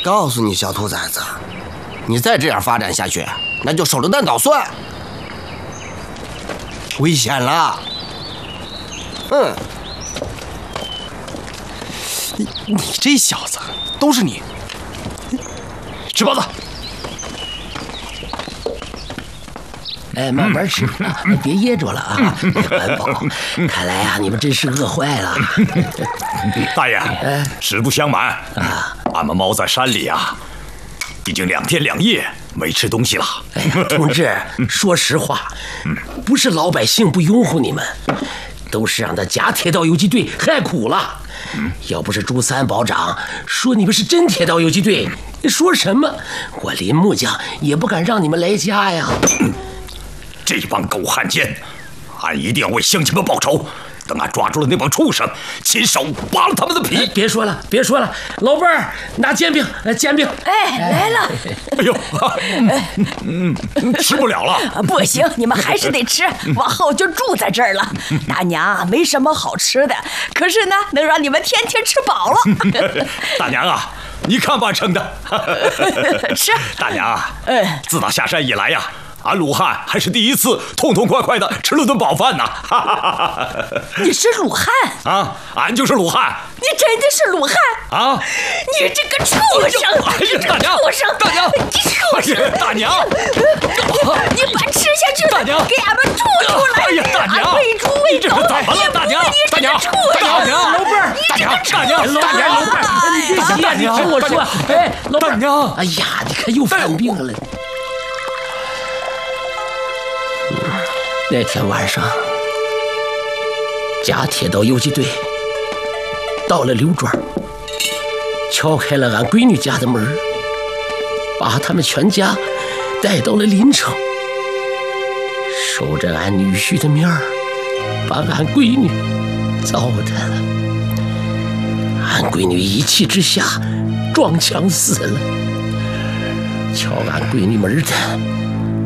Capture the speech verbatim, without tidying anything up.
告诉你，小兔崽子，你再这样发展下去，那就手榴弹捣蒜，危险了。哼！ 你你这小子，都是你！吃包子。 哎，慢慢吃啊，别噎着了啊！环保，看来啊，你们真是饿坏了。 大爷，实不相瞒啊，俺们猫在山里啊，已经两天两夜没吃东西了。 哎呀，同志，说实话，不是老百姓不拥护你们，都是让那假铁道游击队害苦了。要不是朱三保长说你们是真铁道游击队，说什么我林木匠也不敢让你们来家呀。 这帮狗汉奸，俺一定要为乡亲们报仇。等俺抓住了那帮畜生，亲手扒了他们的皮。 哎、别说了，别说了，老伴儿拿煎饼，煎饼。 哎，来了。 哎呦，嗯嗯，吃不了了。 不行，你们还是得吃，往后就住在这儿了。大娘没什么好吃的，可是呢，能让你们天天吃饱了。 大娘啊，你看把撑的。 吃。 大娘啊，嗯，自打下山以来呀、啊。俺鲁汉还是第一次痛痛快快的吃了顿饱饭呐！ 你是鲁汉啊？俺就是鲁汉。 你真的是鲁汉啊？ 你这个畜生！ 哎呀，大娘！ 畜生！ 大娘！ 你畜生！ 大娘！ 你把吃下去的给俺们吐出来！ 哎呀，大娘！ 喂猪喂狗！ 怎么了，大娘？大娘！ 大娘！ 老伴儿！ 大娘！大娘！大娘！ 老伴儿！你别急，你听我说。哎，老伴儿！ 娘！ 哎呀，你看又犯病了。那天晚上，假铁道游击队到了刘庄，敲开了俺闺女家的门，把他们全家带到了临城，守着俺女婿的面儿，把俺闺女糟蹋了。俺闺女一气之下撞墙死了。敲俺闺女门的